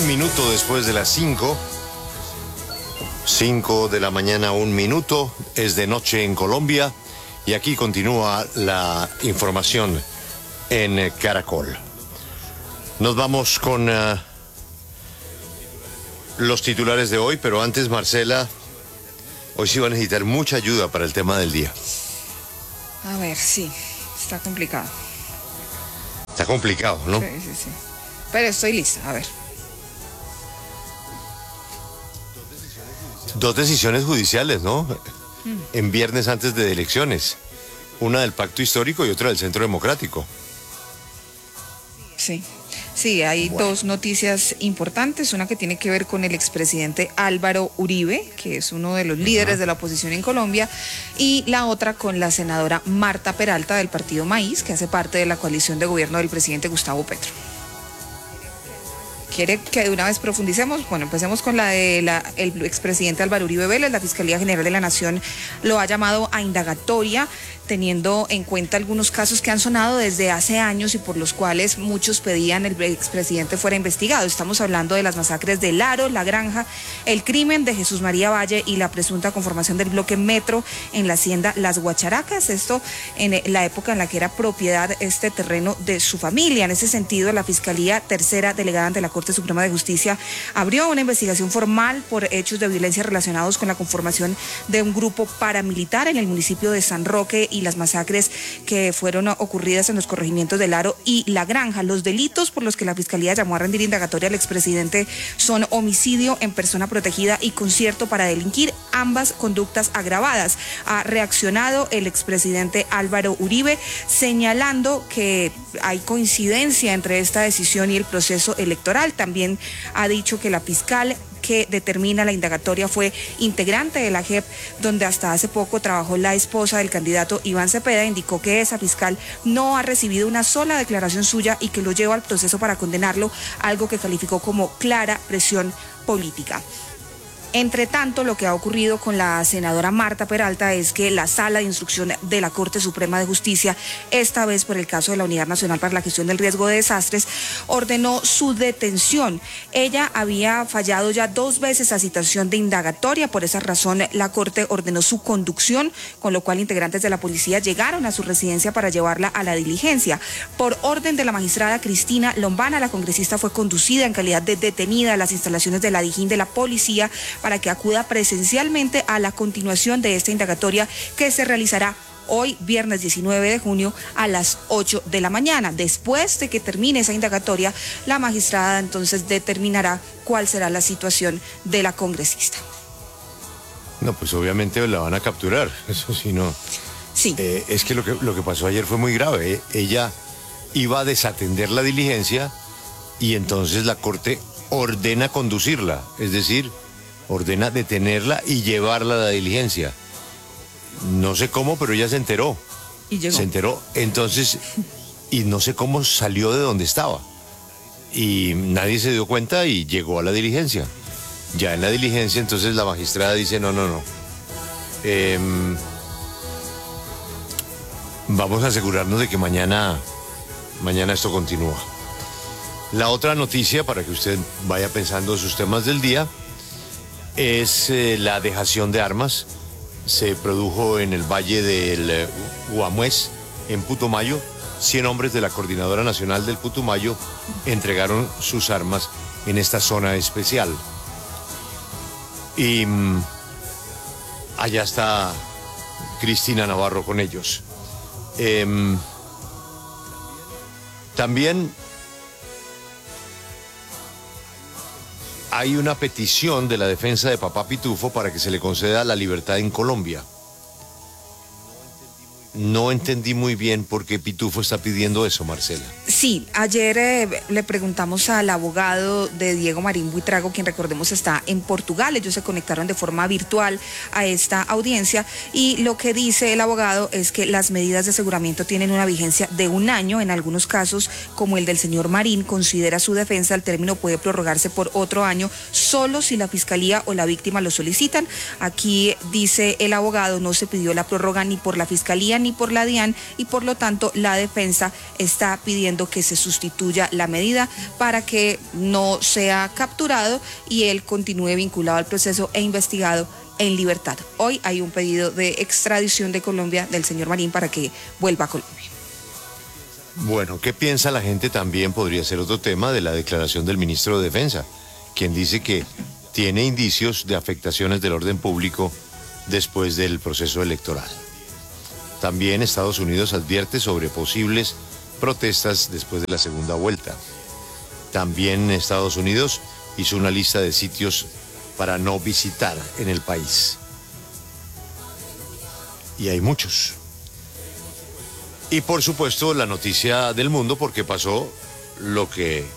Un minuto después de las 5. 5 de la mañana, 1 minuto. Es de noche en Colombia. Y aquí continúa la información en Caracol. Nos vamos con los titulares de hoy, pero antes, Marcela, hoy sí va a necesitar mucha ayuda para el tema del día. A ver, sí, está complicado. Está complicado, ¿no? Sí. Pero estoy lista, a ver. Dos decisiones judiciales, ¿no? En viernes antes de elecciones. Una del Pacto Histórico y otra del Centro Democrático. Sí, hay dos noticias importantes, una que tiene que ver con el expresidente Álvaro Uribe, que es uno de los líderes de la oposición en Colombia, y la otra con la senadora Marta Peralta del partido Maíz, que hace parte de la coalición de gobierno del presidente Gustavo Petro. ¿Quiere que de una vez profundicemos? Bueno, empecemos con la de el expresidente Álvaro Uribe Vélez. La Fiscalía General de la Nación lo ha llamado a indagatoria, teniendo en cuenta algunos casos que han sonado desde hace años y por los cuales muchos pedían el expresidente fuera investigado. Estamos hablando de las masacres de Laro, La Granja, el crimen de Jesús María Valle y la presunta conformación del bloque Metro en la hacienda Las Guacharacas. Esto en la época en la que era propiedad este terreno de su familia. En ese sentido, la Fiscalía Tercera Delegada ante la Corte Suprema de Justicia abrió una investigación formal por hechos de violencia relacionados con la conformación de un grupo paramilitar en el municipio de San Roque y las masacres que fueron ocurridas en los corregimientos de Laro y La Granja. Los delitos por los que la Fiscalía llamó a rendir indagatoria al expresidente son homicidio en persona protegida y concierto para delinquir, ambas conductas agravadas. Ha reaccionado el expresidente Álvaro Uribe señalando que hay coincidencia entre esta decisión y el proceso electoral. También ha dicho que la fiscal que determina la indagatoria fue integrante de la JEP, donde hasta hace poco trabajó la esposa del candidato Iván Cepeda. Indicó que esa fiscal no ha recibido una sola declaración suya y que lo lleva al proceso para condenarlo, algo que calificó como clara presión política. Entre tanto, lo que ha ocurrido con la senadora Marta Peralta es que la Sala de Instrucción de la Corte Suprema de Justicia, esta vez por el caso de la Unidad Nacional para la Gestión del Riesgo de Desastres, ordenó su detención. Ella había fallado ya 2 veces a citación de indagatoria, por esa razón la Corte ordenó su conducción, con lo cual integrantes de la policía llegaron a su residencia para llevarla a la diligencia. Por orden de la magistrada Cristina Lombana, la congresista fue conducida en calidad de detenida a las instalaciones de la Dijín de la policía para que acuda presencialmente a la continuación de esta indagatoria que se realizará hoy, viernes 19 de junio, a las 8 de la mañana. Después de que termine esa indagatoria, la magistrada entonces determinará cuál será la situación de la congresista. No, pues obviamente la van a capturar, eso sí, no. Sí. Es que lo que pasó ayer fue muy grave. Ella iba a desatender la diligencia y entonces la Corte ordena conducirla, es decir, ordena detenerla y llevarla a la diligencia. No sé cómo, pero ella se enteró. Y llegó. Se enteró, entonces, y no sé cómo salió de donde estaba. Y nadie se dio cuenta y llegó a la diligencia. Ya en la diligencia, entonces la magistrada dice, no. Vamos a asegurarnos de que mañana esto continúa. La otra noticia, para que usted vaya pensando sus temas del día, es la dejación de armas. Se produjo en el Valle del Guamués, en Putumayo. 100 hombres de la Coordinadora Nacional del Putumayo entregaron sus armas en esta zona especial. Y allá está Cristina Navarro con ellos. También hay una petición de la defensa de Papá Pitufo para que se le conceda la libertad en Colombia. No entendí muy bien por qué Pitufo está pidiendo eso, Marcela. Sí, ayer le preguntamos al abogado de Diego Marín Buitrago, quien recordemos está en Portugal. Ellos se conectaron de forma virtual a esta audiencia y lo que dice el abogado es que las medidas de aseguramiento tienen una vigencia de 1 año. En algunos casos, como el del señor Marín, considera su defensa, el término puede prorrogarse por otro año solo si la fiscalía o la víctima lo solicitan. Aquí dice el abogado, no se pidió la prórroga ni por la fiscalía ni por la DIAN, y por lo tanto la defensa está pidiendo que se sustituya la medida para que no sea capturado y él continúe vinculado al proceso e investigado en libertad. Hoy hay un pedido de extradición de Colombia del señor Marín para que vuelva a Colombia. Bueno, ¿qué piensa la gente? También podría ser otro tema de la declaración del ministro de Defensa, quien dice que tiene indicios de afectaciones del orden público después del proceso electoral. También Estados Unidos advierte sobre posibles protestas después de la segunda vuelta. También Estados Unidos hizo una lista de sitios para no visitar en el país. Y hay muchos. Y por supuesto la noticia del mundo, porque pasó lo que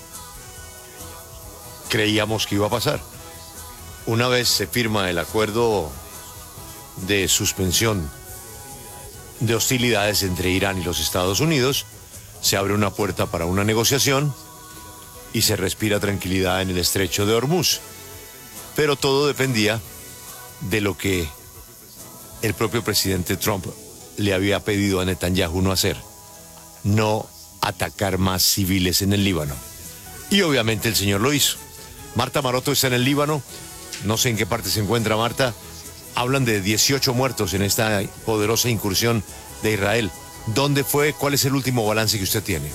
creíamos que iba a pasar. Una vez se firma el acuerdo de suspensión de hostilidades entre Irán y los Estados Unidos, se abre una puerta para una negociación y se respira tranquilidad en el estrecho de Hormuz. Pero todo dependía de lo que el propio presidente Trump le había pedido a Netanyahu no hacer: no atacar más civiles en el Líbano. Y obviamente el señor lo hizo. Marta Maroto está en el Líbano, no sé en qué parte se encuentra Marta. Hablan de 18 muertos en esta poderosa incursión de Israel. ¿Dónde fue? ¿Cuál es el último balance que usted tiene?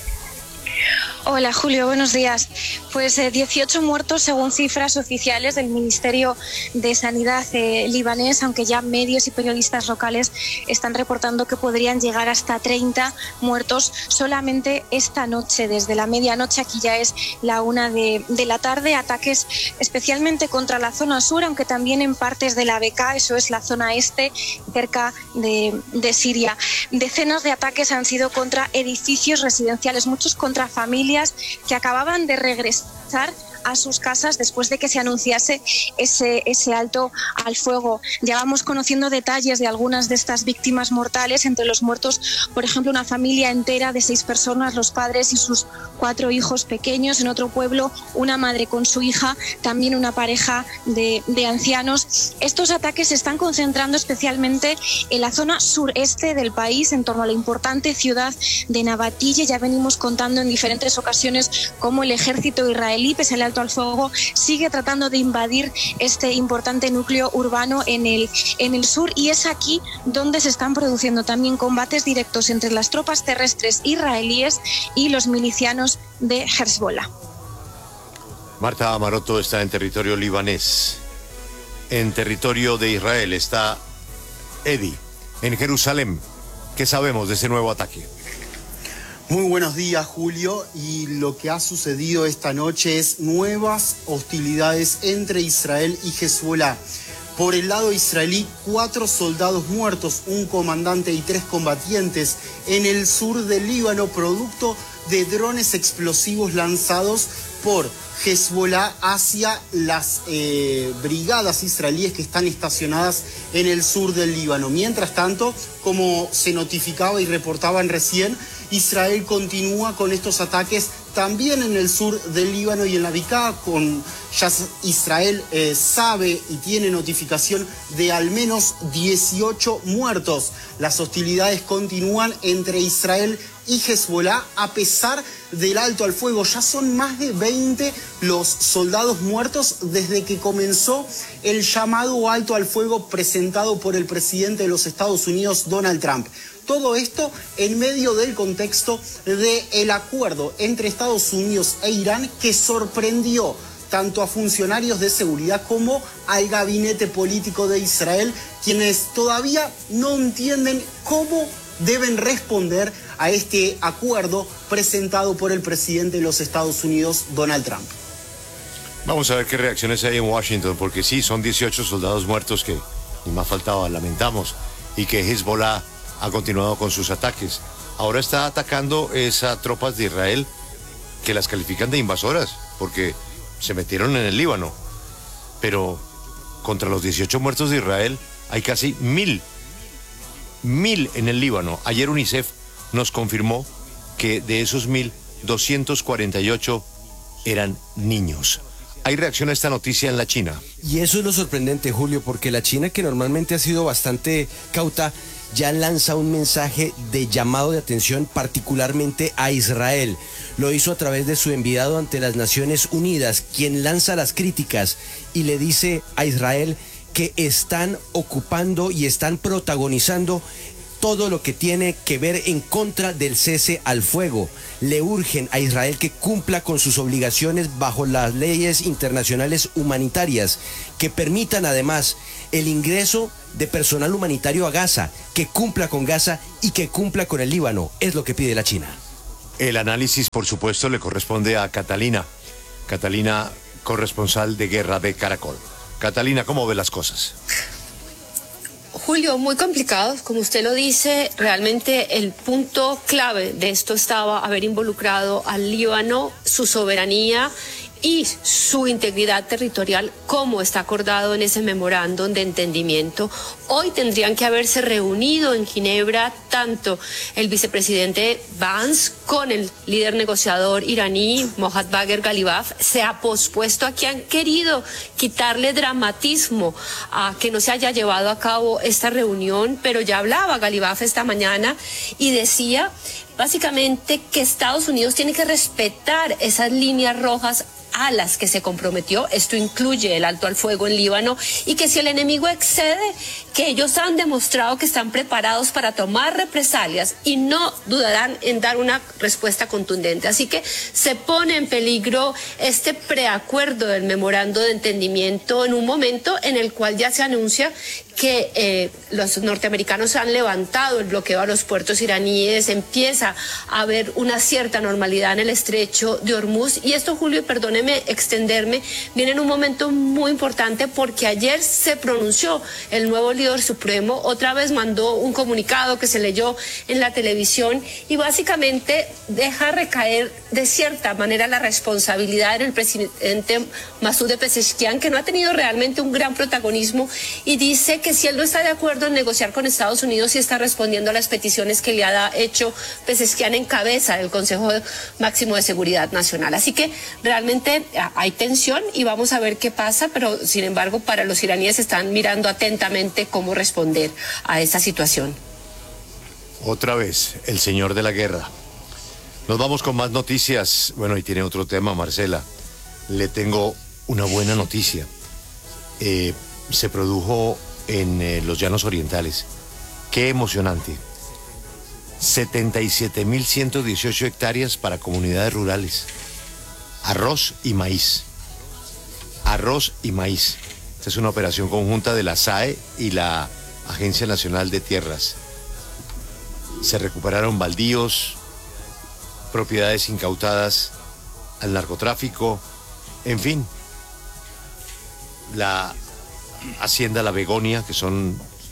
Hola Julio, buenos días. Pues 18 muertos según cifras oficiales del Ministerio de Sanidad libanés, aunque ya medios y periodistas locales están reportando que podrían llegar hasta 30 muertos solamente esta noche, desde la medianoche. Aquí ya es la 1 de la tarde. Ataques especialmente contra la zona sur, aunque también en partes de la Bekaa, eso es la zona este, cerca de Siria. Decenas de ataques han sido contra edificios residenciales, muchos contra familias que acababan de regresar a sus casas después de que se anunciase ese alto al fuego. Ya vamos conociendo detalles de algunas de estas víctimas mortales. Entre los muertos, por ejemplo, una familia entera de 6 personas, los padres y sus 4 hijos pequeños. En otro pueblo, una madre con su hija, también una pareja de ancianos. Estos ataques se están concentrando especialmente en la zona sureste del país, en torno a la importante ciudad de Nabatille. Ya venimos contando en diferentes ocasiones cómo el ejército israelí, pese al alto al fuego, sigue tratando de invadir este importante núcleo urbano en el sur, y es aquí donde se están produciendo también combates directos entre las tropas terrestres israelíes y los milicianos de Hezbollah. Marta Maroto está en territorio libanés. En territorio de Israel está Eddie, en Jerusalén. ¿Qué sabemos de ese nuevo ataque? Muy buenos días, Julio. Y lo que ha sucedido esta noche es nuevas hostilidades entre Israel y Hezbollah. Por el lado israelí, 4 soldados muertos, un comandante y 3 combatientes en el sur del Líbano, producto de drones explosivos lanzados por Hezbollah hacia las brigadas israelíes que están estacionadas en el sur del Líbano. Mientras tanto, como se notificaba y reportaban recién, Israel continúa con estos ataques también en el sur del Líbano y en la Bekaa. Ya Israel sabe y tiene notificación de al menos 18 muertos. Las hostilidades continúan entre Israel y Hezbollah a pesar del alto al fuego. Ya son más de 20 los soldados muertos desde que comenzó el llamado alto al fuego presentado por el presidente de los Estados Unidos, Donald Trump. Todo esto en medio del contexto del acuerdo entre Estados Unidos e Irán, que sorprendió tanto a funcionarios de seguridad como al gabinete político de Israel, quienes todavía no entienden cómo deben responder a este acuerdo presentado por el presidente de los Estados Unidos, Donald Trump. Vamos a ver qué reacciones hay en Washington, porque sí, son 18 soldados muertos que, ni más faltaba, lamentamos, y que Hezbollah ha continuado con sus ataques. Ahora está atacando esas tropas de Israel que las califican de invasoras, porque se metieron en el Líbano. Pero contra los 18 muertos de Israel hay casi 1000 en el Líbano. Ayer UNICEF nos confirmó que de esos 1000, 248 eran niños. Hay reacción a esta noticia en la China. Y eso es lo sorprendente, Julio, porque la China, que normalmente ha sido bastante cauta, ya lanza un mensaje de llamado de atención particularmente a Israel. Lo hizo a través de su enviado ante las Naciones Unidas, quien lanza las críticas y le dice a Israel que están ocupando y están protagonizando todo lo que tiene que ver en contra del cese al fuego. Le urgen a Israel que cumpla con sus obligaciones bajo las leyes internacionales humanitarias, que permitan además el ingreso de personal humanitario a Gaza, que cumpla con Gaza y que cumpla con el Líbano. Es lo que pide la China. El análisis, por supuesto, le corresponde a Catalina. Catalina, corresponsal de Guerra de Caracol. Catalina, ¿cómo ve las cosas? Julio, muy complicado, como usted lo dice, realmente el punto clave de esto estaba haber involucrado al Líbano, su soberanía y su integridad territorial, como está acordado en ese memorándum de entendimiento. Hoy tendrían que haberse reunido en Ginebra tanto el vicepresidente Vance con el líder negociador iraní Mohammad Bagher Ghalibaf. Se ha pospuesto a que han querido quitarle dramatismo a que no se haya llevado a cabo esta reunión, pero ya hablaba Ghalibaf esta mañana y decía básicamente que Estados Unidos tiene que respetar esas líneas rojas a las que se comprometió. Esto incluye el alto al fuego en Líbano, y que si el enemigo excede, que ellos han demostrado que están preparados para tomar represalias y no dudarán en dar una respuesta contundente. Así que se pone en peligro este preacuerdo del memorando de entendimiento en un momento en el cual ya se anuncia que los norteamericanos han levantado el bloqueo a los puertos iraníes, empieza a haber una cierta normalidad en el estrecho de Hormuz. Y esto, Julio, perdóneme extenderme, viene en un momento muy importante porque ayer se pronunció el nuevo líder supremo, otra vez mandó un comunicado que se leyó en la televisión y básicamente deja recaer de cierta manera la responsabilidad en el presidente Masoud Pezeshkian, que no ha tenido realmente un gran protagonismo, y dice que si él no está de acuerdo en negociar con Estados Unidos y está respondiendo a las peticiones que le ha hecho Pezeshkian en cabeza del Consejo Máximo de Seguridad Nacional. Así que realmente hay tensión y vamos a ver qué pasa, pero sin embargo para los iraníes están mirando atentamente cómo responder a esta situación. Otra vez, el señor de la guerra. Nos vamos con más noticias. Bueno, y tiene otro tema, Marcela. Le tengo una buena noticia. Se produjo en los Llanos Orientales. Qué emocionante. 77.118 hectáreas para comunidades rurales. Arroz y maíz. Arroz y maíz. Esta es una operación conjunta de la SAE y la Agencia Nacional de Tierras. Se recuperaron baldíos, propiedades incautadas al narcotráfico, en fin. La Hacienda La Begonia, que son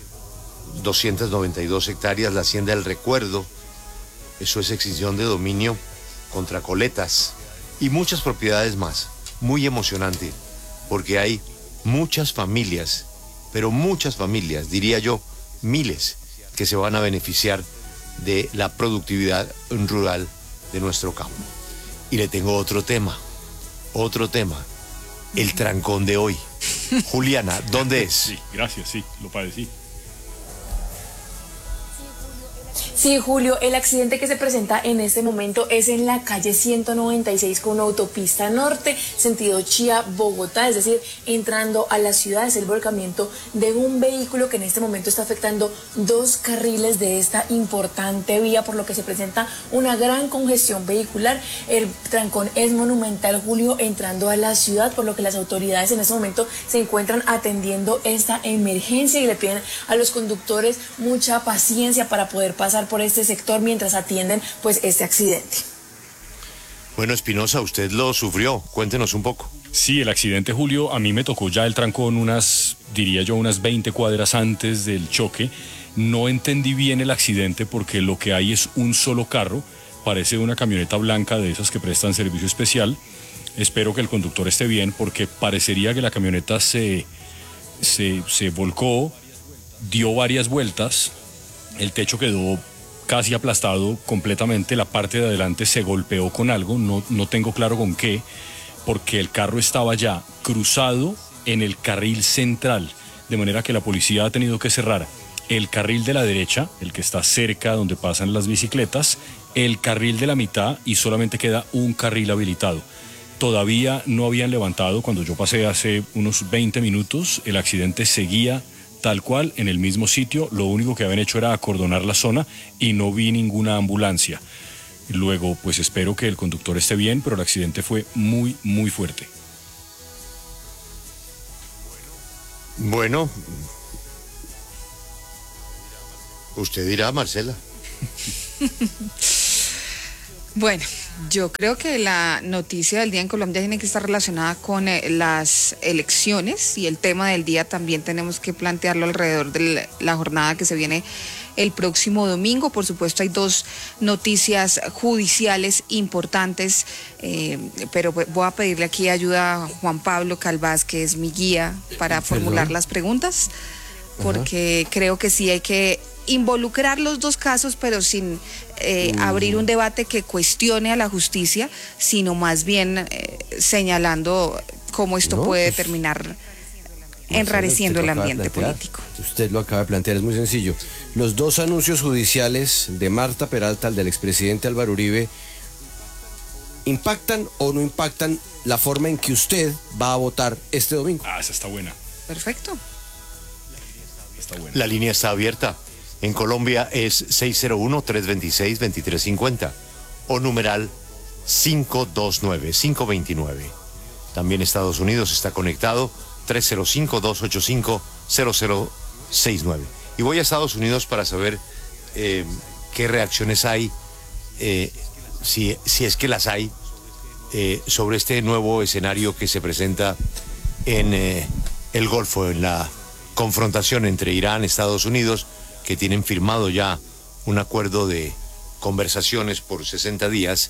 292 hectáreas, la Hacienda El Recuerdo, eso es extinción de dominio contra coletas, y muchas propiedades más. Muy emocionante, porque hay muchas familias, pero muchas familias, diría yo, miles, que se van a beneficiar de la productividad rural de nuestro campo. Y le tengo otro tema, el trancón de hoy. Juliana, ¿dónde es? Sí, gracias, sí, lo padecí. Sí, Julio, el accidente que se presenta en este momento es en la calle 196 con autopista norte, sentido Chía-Bogotá, es decir, entrando a la ciudad. Es el volcamiento de un vehículo que en este momento está afectando 2 carriles de esta importante vía, por lo que se presenta una gran congestión vehicular. El trancón es monumental, Julio, entrando a la ciudad, por lo que las autoridades en este momento se encuentran atendiendo esta emergencia y le piden a los conductores mucha paciencia para poder pasar por este sector mientras atienden pues este accidente. Bueno, Espinosa, usted lo sufrió, cuéntenos un poco. Sí, el accidente, Julio, a mí me tocó ya el trancón unas 20 cuadras antes del choque. No entendí bien el accidente porque lo que hay es un solo carro, parece una camioneta blanca de esas que prestan servicio especial. Espero que el conductor esté bien porque parecería que la camioneta se volcó, dio varias vueltas, el techo quedó casi aplastado completamente, la parte de adelante se golpeó con algo, no tengo claro con qué, porque el carro estaba ya cruzado en el carril central, de manera que la policía ha tenido que cerrar el carril de la derecha, el que está cerca donde pasan las bicicletas, el carril de la mitad y solamente queda un carril habilitado. Todavía no habían levantado, cuando yo pasé hace unos 20 minutos, el accidente seguía tal cual en el mismo sitio, lo único que habían hecho era acordonar la zona y no vi ninguna ambulancia. Luego, pues espero que el conductor esté bien, pero el accidente fue muy, muy fuerte. Bueno, usted dirá, Marcela. Bueno, yo creo que la noticia del día en Colombia tiene que estar relacionada con las elecciones, y el tema del día también tenemos que plantearlo alrededor de la jornada que se viene el próximo domingo. Por supuesto, hay dos noticias judiciales importantes, pero voy a pedirle aquí ayuda a Juan Pablo Calvás, que es mi guía para formular las preguntas, porque creo que sí hay que involucrar los dos casos, pero sin abrir un debate que cuestione a la justicia, sino más bien señalando cómo esto puede terminar enrareciendo el ambiente político. Usted lo acaba de plantear, es muy sencillo. Los dos anuncios judiciales de Marta Peralta, al del expresidente Álvaro Uribe, ¿impactan o no impactan la forma en que usted va a votar este domingo? Esa está buena. Perfecto. Está buena. La línea está abierta. En Colombia es 601-326-2350 o numeral 529. También Estados Unidos está conectado 305-285-0069. Y voy a Estados Unidos para saber qué reacciones hay, si es que las hay, sobre este nuevo escenario que se presenta en el Golfo, en la confrontación entre Irán y Estados Unidos, que tienen firmado ya un acuerdo de conversaciones por 60 días,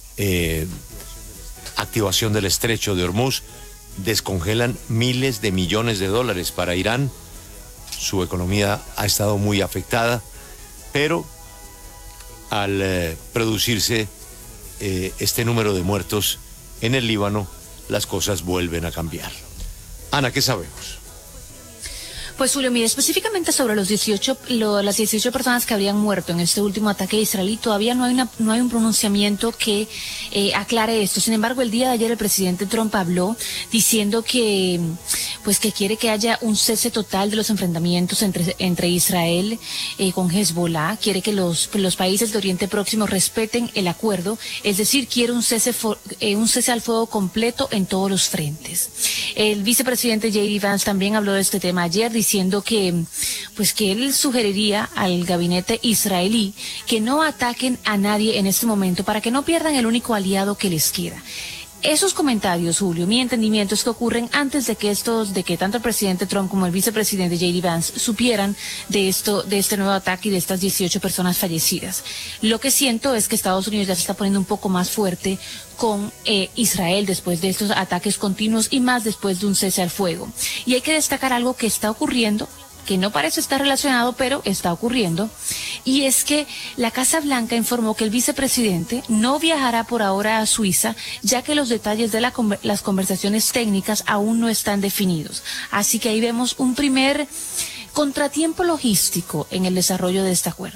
activación del estrecho de Hormuz, descongelan miles de millones de dólares para Irán. Su economía ha estado muy afectada, pero al producirse este número de muertos en el Líbano, las cosas vuelven a cambiar. Ana, ¿qué sabemos? Pues Julio, mire, específicamente sobre las 18 personas que habrían muerto en este último ataque israelí, todavía no hay un pronunciamiento que aclare esto. Sin embargo, el día de ayer el presidente Trump habló diciendo que quiere que haya un cese total de los enfrentamientos entre Israel con Hezbollah, quiere que los países de Oriente Próximo respeten el acuerdo, es decir, quiere un cese al fuego completo en todos los frentes. El vicepresidente J.D. Vance también habló de este tema ayer, diciendo que él sugeriría al gabinete israelí que no ataquen a nadie en este momento para que no pierdan el único aliado que les queda. Esos comentarios, Julio, mi entendimiento es que ocurren antes de que tanto el presidente Trump como el vicepresidente J.D. Vance supieran de este nuevo ataque y de estas 18 personas fallecidas. Lo que siento es que Estados Unidos ya se está poniendo un poco más fuerte con Israel después de estos ataques continuos y más después de un cese al fuego. Y hay que destacar algo que está ocurriendo, que no parece estar relacionado, pero está ocurriendo, y es que la Casa Blanca informó que el vicepresidente no viajará por ahora a Suiza, ya que los detalles de las conversaciones técnicas aún no están definidos. Así que ahí vemos un primer contratiempo logístico en el desarrollo de este acuerdo.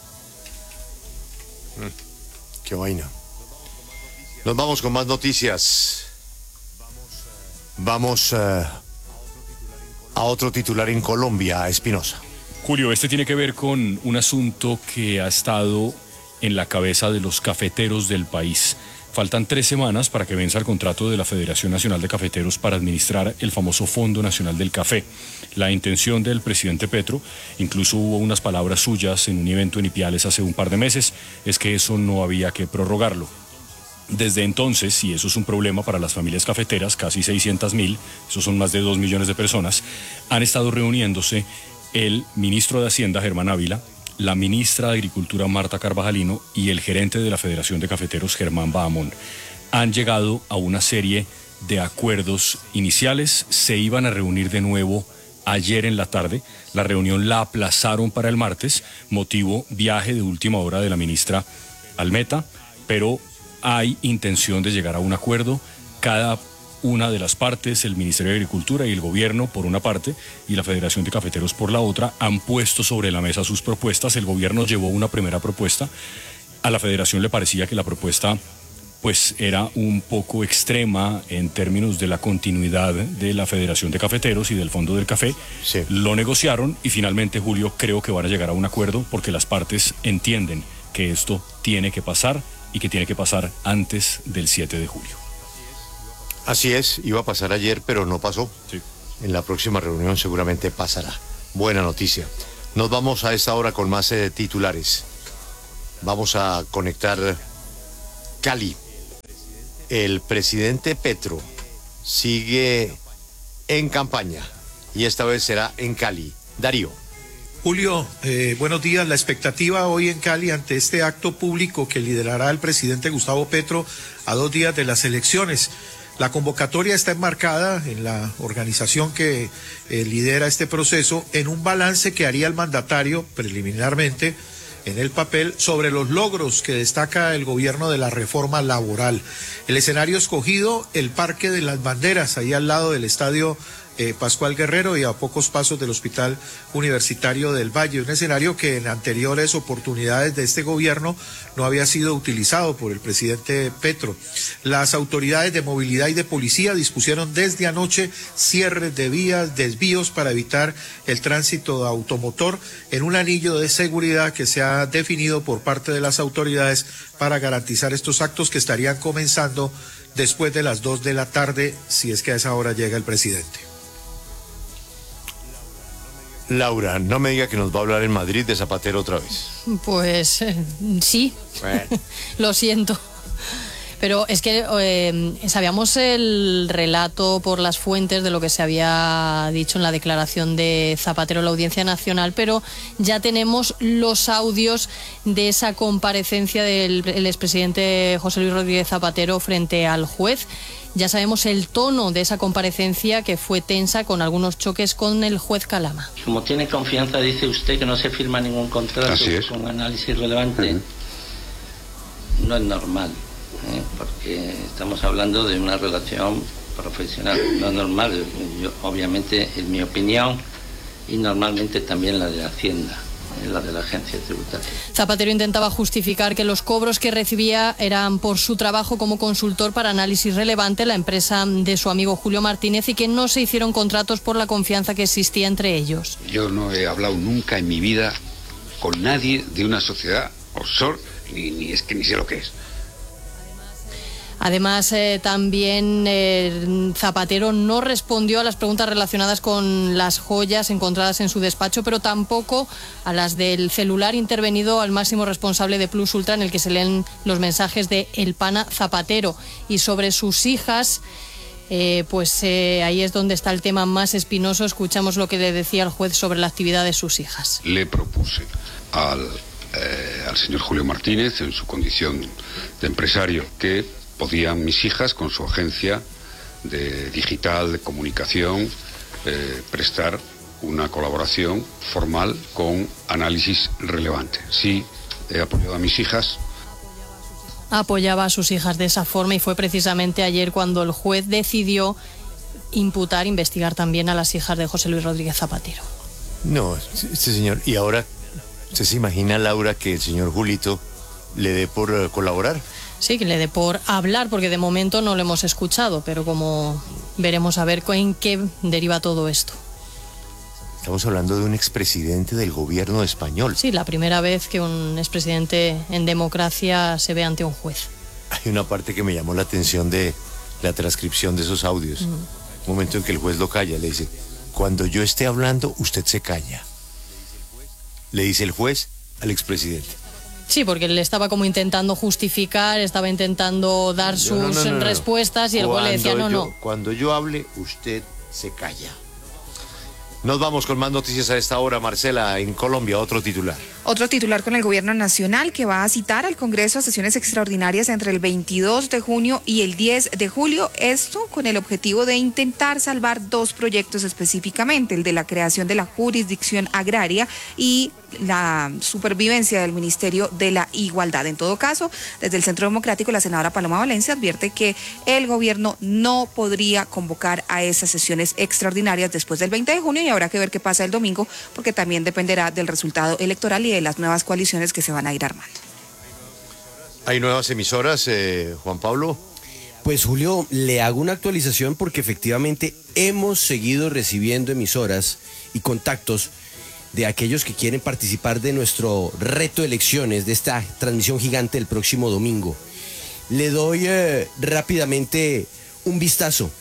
Qué vaina. Nos vamos con más noticias. Vamos a otro titular en Colombia, Espinosa. Julio, este tiene que ver con un asunto que ha estado en la cabeza de los cafeteros del país. Faltan 3 semanas para que venza el contrato de la Federación Nacional de Cafeteros para administrar el famoso Fondo Nacional del Café. La intención del presidente Petro, incluso hubo unas palabras suyas en un evento en Ipiales hace un par de meses, es que eso no había que prorrogarlo. Desde entonces, y eso es un problema para las familias cafeteras, casi 600.000, eso son más de 2 millones de personas, han estado reuniéndose el ministro de Hacienda, Germán Ávila, la ministra de Agricultura, Marta Carvajalino, y el gerente de la Federación de Cafeteros, Germán Bahamón. Han llegado a una serie de acuerdos iniciales, se iban a reunir de nuevo ayer en la tarde, la reunión la aplazaron para el martes, motivo viaje de última hora de la ministra al Meta, pero hay intención de llegar a un acuerdo. Cada una de las partes, el Ministerio de Agricultura y el gobierno por una parte y la Federación de Cafeteros por la otra, han puesto sobre la mesa sus propuestas. El gobierno llevó una primera propuesta. A la Federación le parecía que la propuesta pues era un poco extrema en términos de la continuidad de la Federación de Cafeteros y del Fondo del Café. Sí. Lo negociaron y finalmente, Julio, creo que van a llegar a un acuerdo porque las partes entienden que esto tiene que pasar y que tiene que pasar antes del 7 de julio. Así es, iba a pasar ayer, pero no pasó. Sí. En la próxima reunión seguramente pasará. Buena noticia. Nos vamos a esta hora con más titulares. Vamos a conectar Cali. El presidente Petro sigue en campaña y esta vez será en Cali. Darío. Julio, buenos días. La expectativa hoy en Cali ante este acto público que liderará el presidente Gustavo Petro a 2 días de las elecciones. La convocatoria está enmarcada en la organización que lidera este proceso en un balance que haría el mandatario preliminarmente en el papel sobre los logros que destaca el gobierno de la reforma laboral. El escenario escogido, el Parque de las Banderas, ahí al lado del estadio Pascual Guerrero y a pocos pasos del Hospital Universitario del Valle, un escenario que en anteriores oportunidades de este gobierno no había sido utilizado por el presidente Petro. Las autoridades de movilidad y de policía dispusieron desde anoche cierres de vías, desvíos para evitar el tránsito automotor en un anillo de seguridad que se ha definido por parte de las autoridades para garantizar estos actos que estarían comenzando después de las 2 de la tarde, si es que a esa hora llega el presidente. Laura, no me diga que nos va a hablar en Madrid de Zapatero otra vez. Pues sí, bueno. Lo siento. Pero es que sabíamos el relato por las fuentes de lo que se había dicho en la declaración de Zapatero en la Audiencia Nacional, pero ya tenemos los audios de esa comparecencia del expresidente José Luis Rodríguez Zapatero frente al juez. Ya sabemos el tono de esa comparecencia, que fue tensa, con algunos choques con el juez Calama. Como tiene confianza, dice usted que no se firma ningún contrato con análisis relevante. No es normal, porque estamos hablando de una relación profesional. No es normal, obviamente es mi opinión y normalmente también la de Hacienda, la de la agencia tributaria. Zapatero intentaba justificar que los cobros que recibía eran por su trabajo como consultor para análisis relevante, la empresa de su amigo Julio Martínez, y que no se hicieron contratos por la confianza que existía entre ellos. Yo no he hablado nunca en mi vida con nadie de una sociedad offshore, ni es que ni sé lo que es. Además, también Zapatero no respondió a las preguntas relacionadas con las joyas encontradas en su despacho, pero tampoco a las del celular intervenido al máximo responsable de Plus Ultra, en el que se leen los mensajes de El Pana Zapatero. Y sobre sus hijas, ahí es donde está el tema más espinoso. Escuchamos lo que le decía el juez sobre la actividad de sus hijas. Le propuse al señor Julio Martínez, en su condición de empresario, que podían mis hijas, con su agencia de digital, de comunicación, prestar una colaboración formal con análisis relevante. Sí, he apoyado a mis hijas. Apoyaba a sus hijas de esa forma, y fue precisamente ayer cuando el juez decidió investigar también a las hijas de José Luis Rodríguez Zapatero. No, este señor, y ahora, ¿usted se imagina, Laura, que el señor Julito le dé por colaborar? Sí, que le dé por hablar, porque de momento no lo hemos escuchado, pero como veremos a ver en qué deriva todo esto. Estamos hablando de un expresidente del gobierno español. Sí, la primera vez que un expresidente en democracia se ve ante un juez. Hay una parte que me llamó la atención de la transcripción de esos audios. Un momento en que el juez lo calla, le dice: cuando yo esté hablando, usted se calla. Le dice el juez al expresidente. Sí, porque él estaba como intentando justificar, estaba intentando dar sus respuestas, y el juez le decía no. Cuando yo hable, usted se calla. Nos vamos con más noticias a esta hora, Marcela, en Colombia, otro titular. Otro titular con el gobierno nacional que va a citar al Congreso a sesiones extraordinarias entre el 22 de junio y el 10 de julio, esto con el objetivo de intentar salvar dos proyectos específicamente, el de la creación de la jurisdicción agraria y la supervivencia del Ministerio de la Igualdad. En todo caso, desde el Centro Democrático, la senadora Paloma Valencia advierte que el gobierno no podría convocar a esas sesiones extraordinarias después del 20 de junio y habrá que ver qué pasa el domingo, porque también dependerá del resultado electoral y de las nuevas coaliciones que se van a ir armando. ¿Hay nuevas emisoras, Juan Pablo? Pues Julio, le hago una actualización porque efectivamente hemos seguido recibiendo emisoras y contactos de aquellos que quieren participar de nuestro reto de elecciones, de esta transmisión gigante el próximo domingo. Le doy rápidamente un vistazo.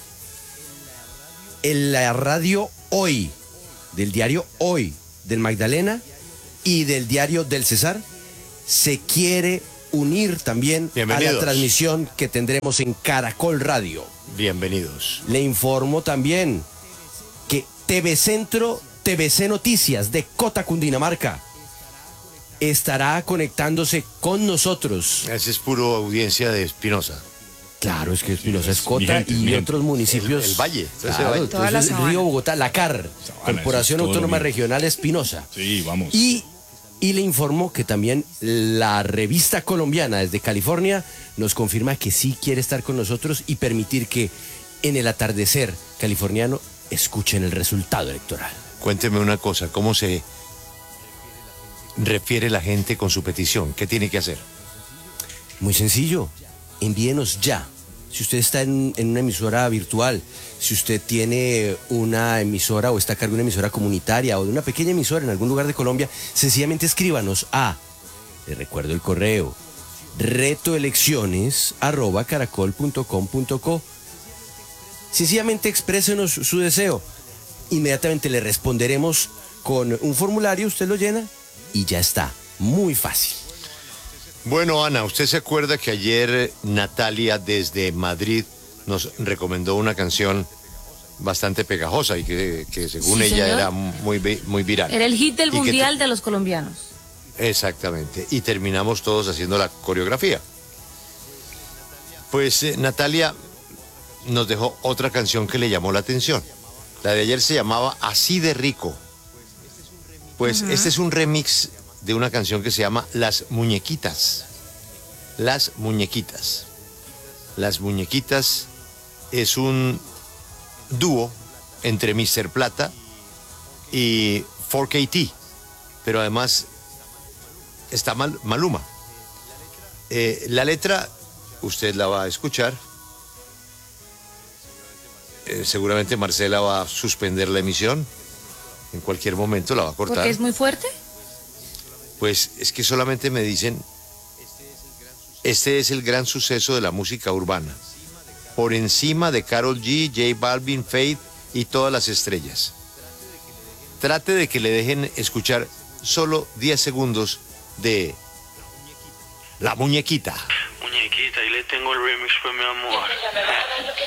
En la radio Hoy, del diario Hoy, del Magdalena y del diario del Cesar, se quiere unir también a la transmisión que tendremos en Caracol Radio. Bienvenidos. Le informo también que TV Centro, TVC Noticias de Cota, Cundinamarca, estará conectándose con nosotros. Esa es puro audiencia de Espinosa. Claro, es que Espinosa es Cota y otros municipios. El Valle. Claro, entonces Río Bogotá, la CAR, Corporación Autónoma Regional Espinosa. Sí, vamos. Y le informo que también la revista colombiana desde California nos confirma que sí quiere estar con nosotros y permitir que en el atardecer californiano escuchen el resultado electoral. Cuénteme una cosa, ¿cómo se refiere la gente con su petición? ¿Qué tiene que hacer? Muy sencillo, envíenos ya. Si usted está en una emisora virtual, si usted tiene una emisora o está a cargo de una emisora comunitaria o de una pequeña emisora en algún lugar de Colombia, sencillamente escríbanos a, le recuerdo el correo, retoelecciones@caracol.com.co. Sencillamente exprésenos su deseo. Inmediatamente le responderemos con un formulario, usted lo llena y ya está. Muy fácil. Bueno, Ana, ¿usted se acuerda que ayer Natalia desde Madrid nos recomendó una canción bastante pegajosa y que según ella era muy viral? Era el hit del mundial de los colombianos. Exactamente, y terminamos todos haciendo la coreografía. Pues Natalia nos dejó otra canción que le llamó la atención. La de ayer se llamaba Así de Rico. Pues este es un remix de una canción que se llama Las Muñequitas. Las Muñequitas. Las Muñequitas es un dúo entre Mr. Plata y 4KT, pero además está Maluma. La letra, usted la va a escuchar. Seguramente Marcela va a suspender la emisión. En cualquier momento la va a cortar. ¿Porque es muy fuerte? Pues es que solamente me dicen, este es el gran suceso de la música urbana, por encima de Karol G, J Balvin, Faith y todas las estrellas. Trate de que le dejen escuchar solo 10 segundos de La Muñequita. Muñequita, y le tengo el remix, pues mi amor.